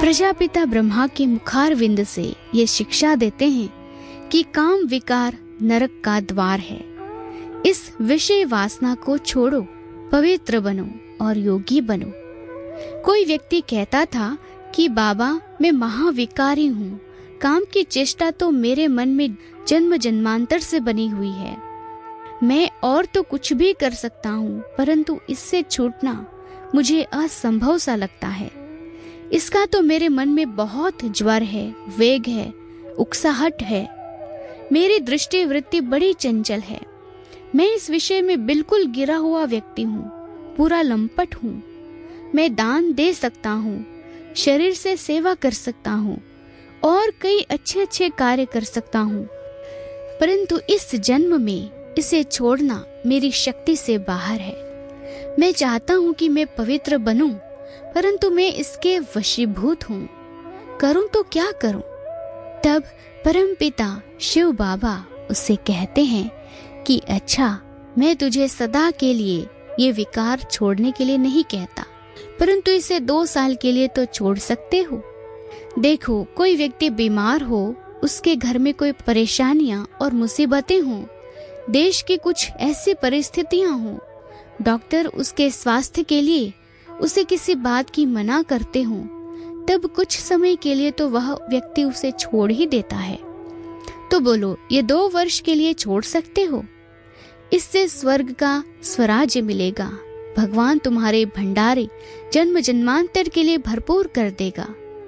प्रजापिता ब्रह्मा के मुखारविंद से ये शिक्षा देते हैं कि काम विकार नरक का द्वार है। इस विषय वासना को छोड़ो, पवित्र बनो और योगी बनो। कोई व्यक्ति कहता था कि बाबा मैं महाविकारी हूँ, काम की चेष्टा तो मेरे मन में जन्म जन्मांतर से बनी हुई है। मैं और तो कुछ भी कर सकता हूँ, परंतु इससे छूटना मुझे असंभव सा लगता है। इसका तो मेरे मन में बहुत ज्वर है, वेग है, उकसाहट है। मेरी दृष्टि वृत्ति बड़ी चंचल है। मैं इस विषय में बिल्कुल गिरा हुआ व्यक्ति हूँ, पूरा लंपट हूँ। मैं दान दे सकता हूँ, शरीर से सेवा कर सकता हूँ और कई अच्छे अच्छे कार्य कर सकता हूँ, परंतु इस जन्म में इसे छोड़ना मेरी शक्ति से बाहर है। मैं चाहता हूँ कि मैं पवित्र बनूं, परंतु मैं इसके वशीभूत हूँ। करूं तो क्या करूं? तब परमपिता शिव बाबा उससे कहते हैं कि अच्छा, मैं तुझे सदा के लिए ये विकार छोड़ने के लिए नहीं कहता, परंतु इसे 2 साल के लिए तो छोड़ सकते हो। देखो, कोई व्यक्ति बीमार हो, उसके घर में कोई परेशानियां और मुसीबतें हों, देश की कुछ ऐसी परिस्थितियां हों, डॉक्टर उसके स्वास्थ्य के लिए उसे किसी बात की मना करते हों, तब कुछ समय के लिए तो वह व्यक्ति उसे छोड़ ही देता है। तो बोलो, ये 2 वर्ष के लिए छोड़ सकते हो? इससे स्वर्ग का स्वराज्य मिलेगा। भगवान तुम्हारे भंडारे जन्म जन्मांतर के लिए भरपूर कर देगा।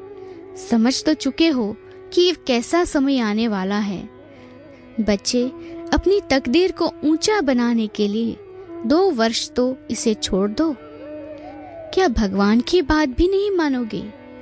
समझ तो चुके हो कि कैसा समय आने वाला है। बच्चे, अपनी तकदीर को ऊंचा बनाने के लिए 2 वर्ष तो इसे छोड़ दो। क्या भगवान की बात भी नहीं मानोगे?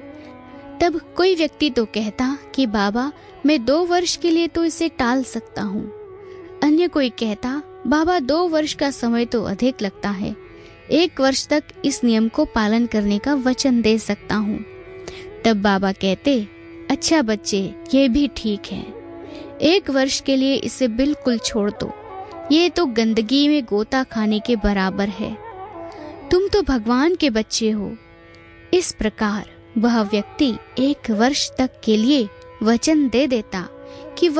तब कोई व्यक्ति तो कहता कि बाबा मैं 2 वर्ष के लिए तो इसे टाल सकता हूँ। अन्य कोई कहता, बाबा 2 वर्ष का समय तो अधिक लगता है, 1 वर्ष तक इस नियम को पालन करने का वचन दे सकता हूँ। तब बाबा कहते, अच्छा बच्चे, ये भी ठीक है, 1 वर्ष के लिए इसे बिल्कुल छोड़ दो। ये तो गंदगी में गोता खाने के बराबर है। तुम तो भगवान के बच्चे हो। इस प्रकार वह व्यक्ति 1 वर्ष तक के लिए वचन दे देता कि